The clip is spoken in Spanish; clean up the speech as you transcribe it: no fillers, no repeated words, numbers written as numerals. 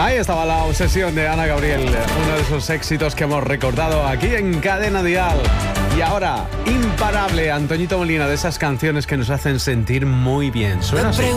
Ahí estaba La Obsesión de Ana Gabriel, uno de esos éxitos que hemos recordado aquí en Cadena Dial. Y ahora, Imparable, Antoñito Molina, de esas canciones que nos hacen sentir muy bien. Suena así.